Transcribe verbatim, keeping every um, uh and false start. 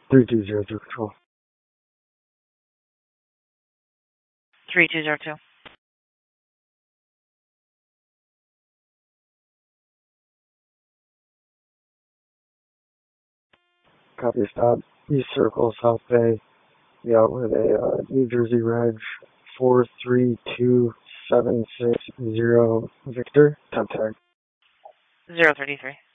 three two zero two control. three two zero two. Copy stop. East Circle, South Bay. Be out with a uh, New Jersey Reg four three two seven six zero Victor. Top tag. zero thirty-three.